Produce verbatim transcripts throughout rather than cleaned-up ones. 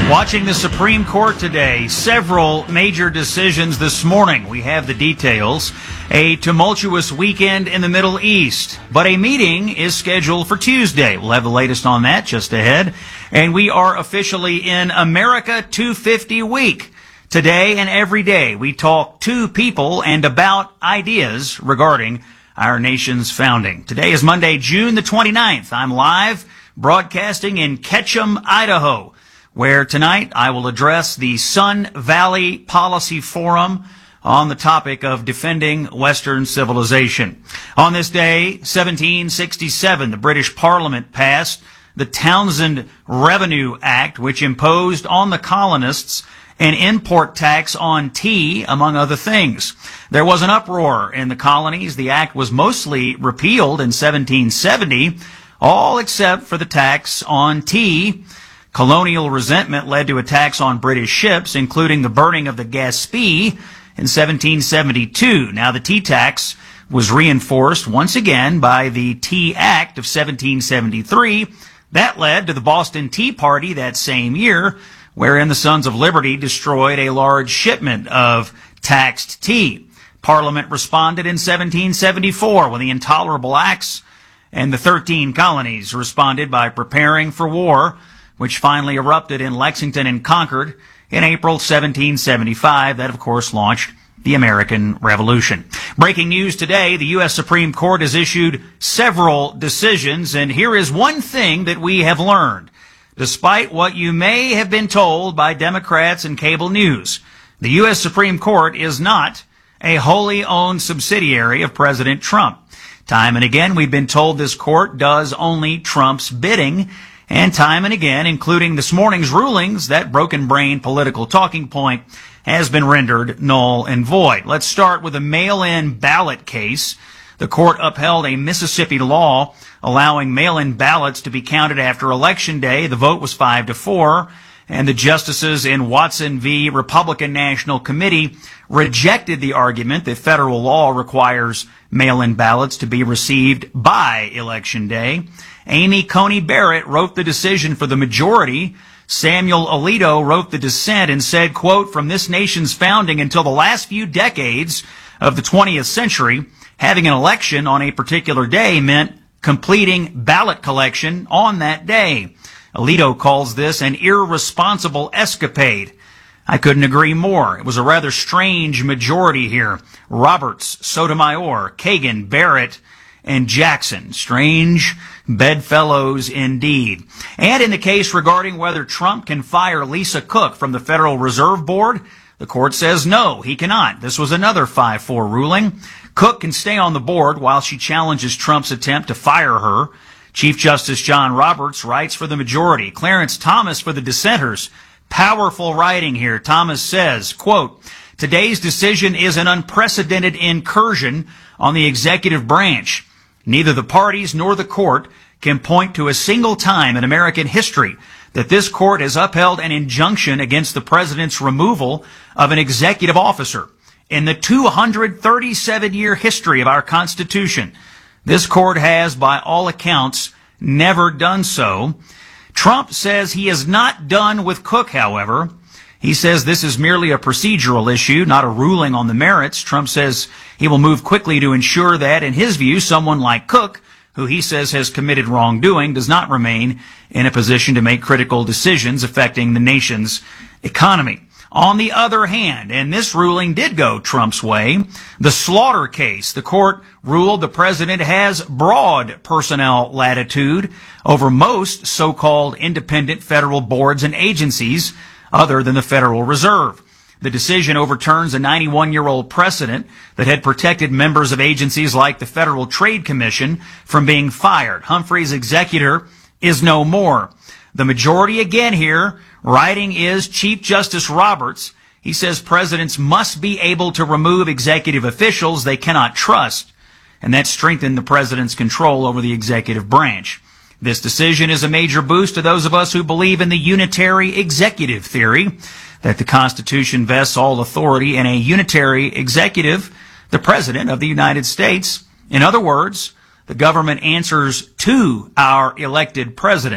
Watching the Supreme Court today, several major decisions this morning. We have the details. A tumultuous weekend in the Middle East, but a meeting is scheduled for Tuesday. We'll have the latest on that just ahead. And we are officially in America two fifty week. Today and every day, we talk to people and about ideas regarding our nation's founding. Today is Monday, June the twenty-ninth. I'm live broadcasting in Ketchum, Idaho, where tonight I will address the Sun Valley Policy Forum on the topic of defending Western civilization. On this day, seventeen sixty-seven, the British Parliament passed the Townshend Revenue Act, which imposed on the colonists an import tax on tea, among other things. There was an uproar in the colonies. The act was mostly repealed in seventeen seventy, all except for the tax on tea. Colonial resentment led to attacks on British ships, including the burning of the Gaspee in seventeen seventy-two. Now, the tea tax was reinforced once again by the Tea Act of seventeen seventy-three. That led to the Boston Tea Party that same year, wherein the Sons of Liberty destroyed a large shipment of taxed tea. Parliament responded in seventeen seventy-four with the Intolerable Acts, and the thirteen colonies responded by preparing for war, which finally erupted in Lexington and Concord in April seventeen seventy-five. That, of course, launched the American Revolution. Breaking news today, the U S Supreme Court has issued several decisions, and here is one thing that we have learned. Despite what you may have been told by Democrats and cable news, the U S Supreme Court is not a wholly owned subsidiary of President Trump. Time and again, we've been told this court does only Trump's bidding. And time and again, including this morning's rulings, that broken brain political talking point has been rendered null and void. Let's start with a mail-in ballot case. The court upheld a Mississippi law allowing mail-in ballots to be counted after Election Day. The vote was five to four, and the justices in Watson v. Republican National Committee rejected the argument that federal law requires mail-in ballots to be received by Election Day. Amy Coney Barrett wrote the decision for the majority. Samuel Alito wrote the dissent and said, quote, "From this nation's founding until the last few decades of the twentieth century, having an election on a particular day meant completing ballot collection on that day." Alito calls this an irresponsible escapade. I couldn't agree more. It was a rather strange majority here. Roberts, Sotomayor, Kagan, Barrett, and Jackson. Strange bedfellows indeed. And in the case regarding whether Trump can fire Lisa Cook from the Federal Reserve Board, the court says no, he cannot. This was another five four ruling. Cook can stay on the board while she challenges Trump's attempt to fire her. Chief Justice John Roberts writes for the majority. Clarence Thomas for the dissenters. Powerful writing here. Thomas says, quote, "Today's decision is an unprecedented incursion on the executive branch. Neither the parties nor the court can point to a single time in American history that this court has upheld an injunction against the president's removal of an executive officer. In the two hundred thirty-seven year history of our Constitution, this court has, by all accounts, never done so." Trump says he is not done with Cook, however. He says this is merely a procedural issue, not a ruling on the merits. Trump says he will move quickly to ensure that, in his view, someone like Cook, who he says has committed wrongdoing, does not remain in a position to make critical decisions affecting the nation's economy. On the other hand, and this ruling did go Trump's way, the Slaughter case, the court ruled the president has broad personnel latitude over most so-called independent federal boards and agencies other than the Federal Reserve. The decision overturns a ninety-one year old precedent that had protected members of agencies like the Federal Trade Commission from being fired. Humphrey's executor is no more. The majority again here, writing is Chief Justice Roberts. He says presidents must be able to remove executive officials they cannot trust, and that strengthened the president's control over the executive branch. This decision is a major boost to those of us who believe in the unitary executive theory, that the Constitution vests all authority in a unitary executive, the President of the United States. In other words, the government answers to our elected president,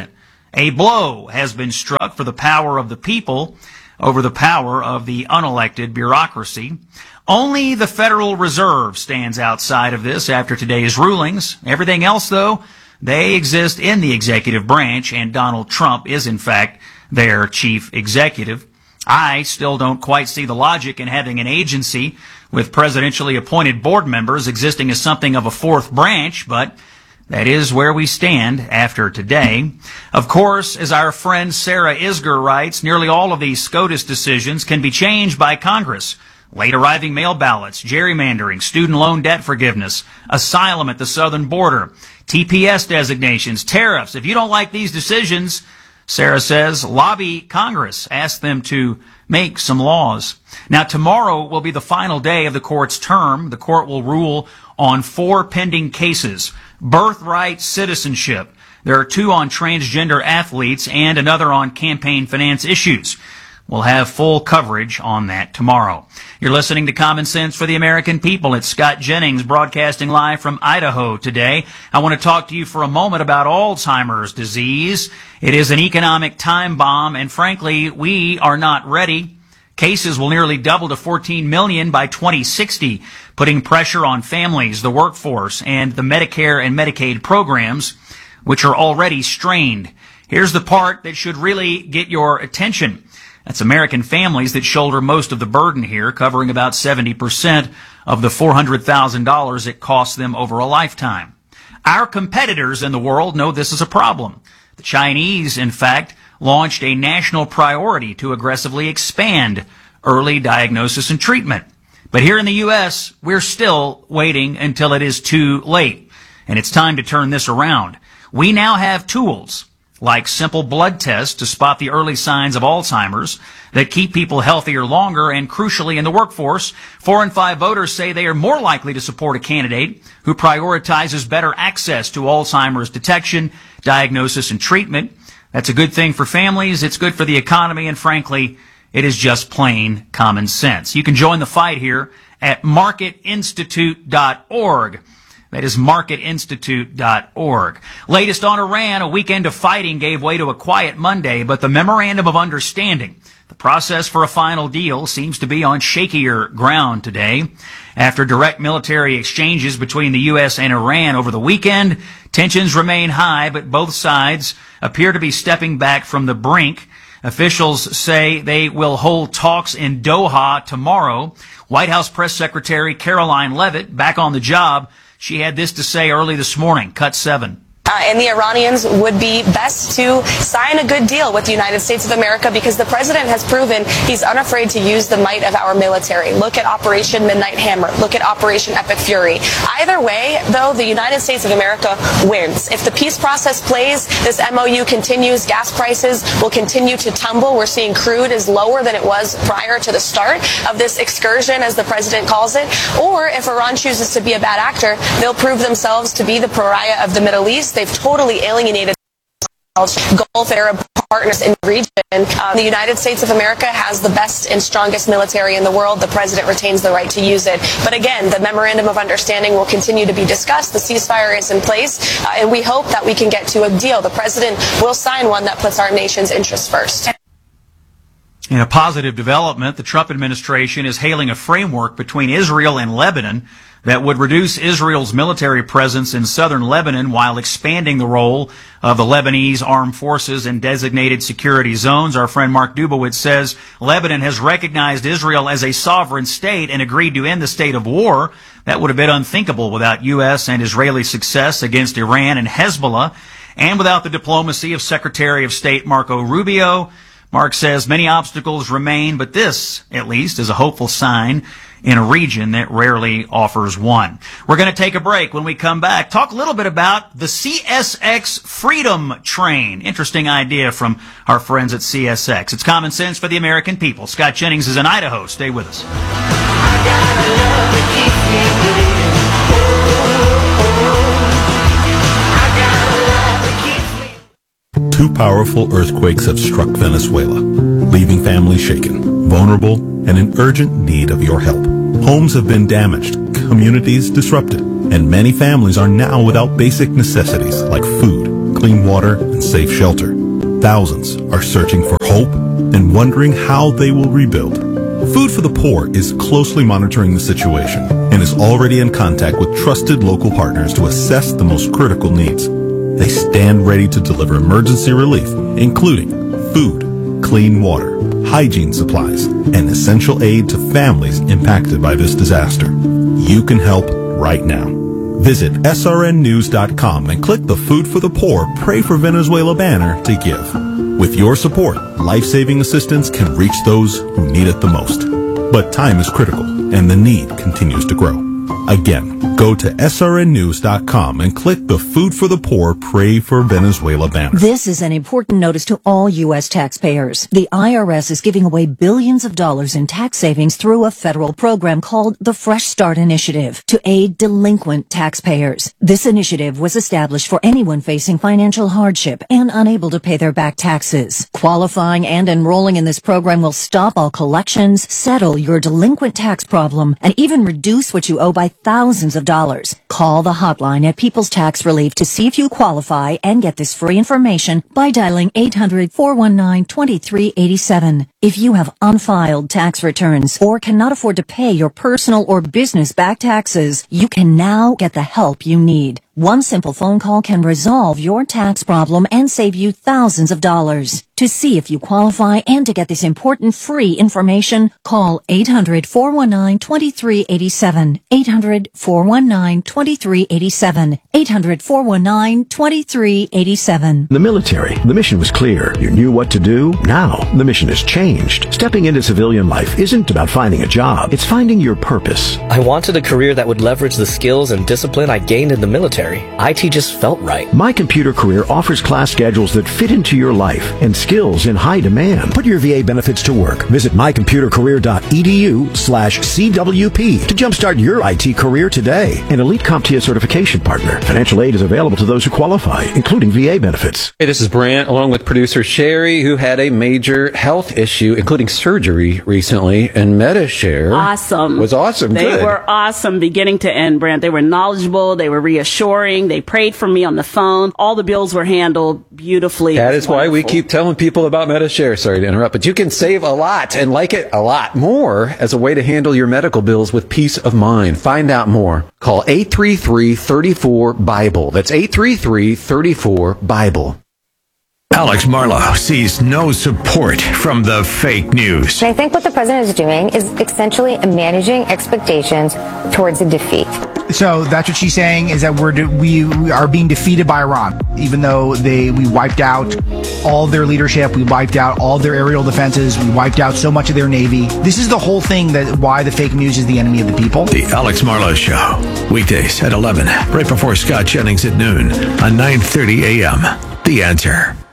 A blow has been struck for the power of the people over the power of the unelected bureaucracy. Only the Federal Reserve stands outside of this after today's rulings. Everything else, though, they exist in the executive branch, and Donald Trump is, in fact, their chief executive. I still don't quite see the logic in having an agency with presidentially appointed board members existing as something of a fourth branch, but that is where we stand after today. Of course, as our friend Sarah Isger writes, nearly all of these SCOTUS decisions can be changed by Congress. Late arriving mail ballots, gerrymandering, student loan debt forgiveness, asylum at the southern border, T P S designations, tariffs. If you don't like these decisions, Sarah says, lobby Congress. Ask them to make some laws. Now, tomorrow will be the final day of the court's term. The court will rule on four pending cases. Birthright citizenship. There are two on transgender athletes and another on campaign finance issues. We'll have full coverage on that tomorrow. You're listening to Common Sense for the American People. It's Scott Jennings broadcasting live from Idaho today. I want to talk to you for a moment about Alzheimer's disease. It is an economic time bomb, and frankly, we are not ready. Cases will nearly double to fourteen million by twenty sixty, putting pressure on families, the workforce, and the Medicare and Medicaid programs, which are already strained. Here's the part that should really get your attention. That's American families that shoulder most of the burden here, covering about seventy percent of the four hundred thousand dollars it costs them over a lifetime. Our competitors in the world know this is a problem. The Chinese, in fact, launched a national priority to aggressively expand early diagnosis and treatment. But here in the U S, we're still waiting until it is too late, and it's time to turn this around. We now have tools like simple blood tests to spot the early signs of Alzheimer's that keep people healthier longer, and crucially in the workforce, four in five voters say they are more likely to support a candidate who prioritizes better access to Alzheimer's detection, diagnosis, and treatment. That's a good thing for families, it's good for the economy, and frankly, it is just plain common sense. You can join the fight here at market institute dot org. That is market institute dot org. Latest on Iran, a weekend of fighting gave way to a quiet Monday, but the Memorandum of Understanding, the process for a final deal, seems to be on shakier ground today. After direct military exchanges between the U S and Iran over the weekend, tensions remain high, but both sides appear to be stepping back from the brink. Officials say they will hold talks in Doha tomorrow. White House Press Secretary Caroline Leavitt, back on the job, she had this to say early this morning. Cut seven. Uh, and the Iranians would be best to sign a good deal with the United States of America because the president has proven he's unafraid to use the might of our military. Look at Operation Midnight Hammer. Look at Operation Epic Fury. Either way, though, the United States of America wins. If the peace process plays, this M O U continues, gas prices will continue to tumble. We're seeing crude is lower than it was prior to the start of this excursion, as the president calls it. Or if Iran chooses to be a bad actor, they'll prove themselves to be the pariah of the Middle East. They've totally alienated Gulf Arab partners in the region. Uh, the United States of America has the best and strongest military in the world. The president retains the right to use it. But again, the Memorandum of Understanding will continue to be discussed. The ceasefire is in place, uh, and we hope that we can get to a deal. The president will sign one that puts our nation's interests first. In a positive development, the Trump administration is hailing a framework between Israel and Lebanon that would reduce Israel's military presence in southern Lebanon while expanding the role of the Lebanese armed forces in designated security zones. Our friend Mark Dubowitz says Lebanon has recognized Israel as a sovereign state and agreed to end the state of war. That would have been unthinkable without U S and Israeli success against Iran and Hezbollah, and without the diplomacy of Secretary of State Marco Rubio. Mark says many obstacles remain, but this, at least, is a hopeful sign in a region that rarely offers one. We're going to take a break. When we come back, talk a little bit about the C S X Freedom Train. Interesting idea from our friends at C S X. It's Common Sense for the American People. Scott Jennings is in Idaho. Stay with us. Two powerful earthquakes have struck Venezuela, leaving families shaken, vulnerable, and in urgent need of your help. Homes have been damaged, communities disrupted, and many families are now without basic necessities like food, clean water, and safe shelter. Thousands are searching for hope and wondering how they will rebuild. Food for the Poor is closely monitoring the situation and is already in contact with trusted local partners to assess the most critical needs. They stand ready to deliver emergency relief, including food, clean water, hygiene supplies, and essential aid to families impacted by this disaster. You can help right now. Visit S R N news dot com and click the Food for the Poor Pray for Venezuela banner to give. With your support, life-saving assistance can reach those who need it the most. But time is critical, and the need continues to grow. Again, go to S R N news dot com and click the Food for the Poor Pray for Venezuela banner. This is an important notice to all U S taxpayers. The I R S is giving away billions of dollars in tax savings through a federal program called the Fresh Start Initiative to aid delinquent taxpayers. This initiative was established for anyone facing financial hardship and unable to pay their back taxes. Qualifying and enrolling in this program will stop all collections, settle your delinquent tax problem, and even reduce what you owe by thousands of dollars. Call the hotline at People's Tax Relief to see if you qualify and get this free information by dialing eight hundred, four one nine, two three eight seven. If you have unfiled tax returns or cannot afford to pay your personal or business back taxes, you can now get the help you need. One simple phone call can resolve your tax problem and save you thousands of dollars. To see if you qualify and to get this important free information, call eight hundred, four one nine, two three eight seven, eight hundred, four one nine, two three eight seven, eight hundred, four one nine, two three eight seven. The military, the mission was clear. You knew what to do. Now, the mission has changed. Stepping into civilian life isn't about finding a job. It's finding your purpose. I wanted a career that would leverage the skills and discipline I gained in the military. I T just felt right. My Computer Career offers class schedules that fit into your life and skills in high demand. Put your V A benefits to work. Visit my computer career dot e d u slash C W P to jumpstart your I T career today. An Elite CompTIA certification partner. Financial aid is available to those who qualify, including V A benefits. Hey, this is Brant, along with producer Sherry, who had a major health issue, including surgery recently, and MediShare awesome. was awesome. They Good. were awesome beginning to end, Brant. They were knowledgeable. They were reassuring. They prayed for me on the phone. All the bills were handled beautifully. That is why we keep telling people about MediShare. Sorry to interrupt, but you can save a lot and like it a lot more as a way to handle your medical bills with peace of mind. Find out more. Call eight three three, three four, BIBLE. That's eight three three, three four, BIBLE. Alex Marlow sees no support from the fake news. And I think what the president is doing is essentially managing expectations towards a defeat. So that's what she's saying, is that we're de- we, we are being defeated by Iran, even though they we wiped out all their leadership, we wiped out all their aerial defenses, we wiped out so much of their navy. This is the whole thing, that why the fake news is the enemy of the people. The Alex Marlow Show, weekdays at eleven, right before Scott Jennings at noon on nine thirty a.m. The Answer.